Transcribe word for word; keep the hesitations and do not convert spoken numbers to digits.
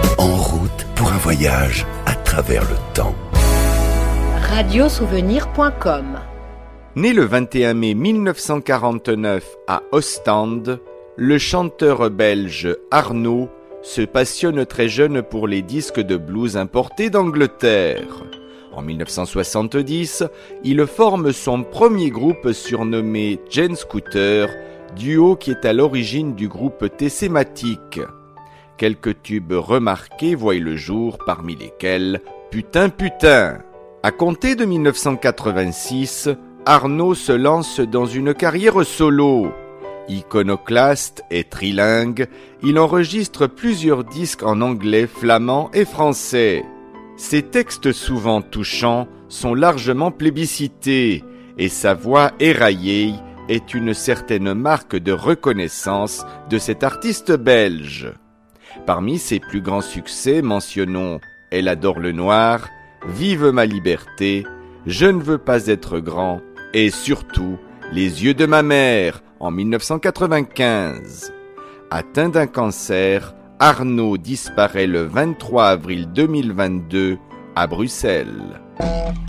En route pour un voyage à travers le temps. radio souvenir point com. Né le vingt et un mai mille neuf cent quarante-neuf à Ostende, le chanteur belge Arnaud se passionne très jeune pour les disques de blues importés d'Angleterre. En mille neuf cent soixante-dix, il forme son premier groupe surnommé Jane Scooter, duo qui est à l'origine du groupe Tessematic. Quelques tubes remarqués voient le jour, parmi lesquels « Putain Putain ». À compter de mille neuf cent quatre-vingt-six, Arnaud se lance dans une carrière solo. Iconoclaste et trilingue, il enregistre plusieurs disques en anglais, flamand et français. Ses textes souvent touchants sont largement plébiscités et sa voix éraillée est une certaine marque de reconnaissance de cet artiste belge. Parmi ses plus grands succès, mentionnons « Elle adore le noir »,« Vive ma liberté »,« Je ne veux pas être grand » et surtout « Les yeux de ma mère » en mille neuf cent quatre-vingt-quinze. Atteint d'un cancer, Arnaud disparaît le vingt-trois avril deux mille vingt-deux à Bruxelles.